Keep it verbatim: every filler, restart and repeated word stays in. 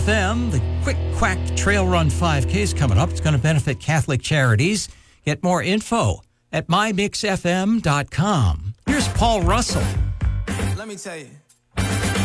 Them, the Quick Quack Trail Run five K is coming up. It's going to benefit Catholic Charities. Get more info at my mix f m dot com. Here's Paul Russell. Let me tell you.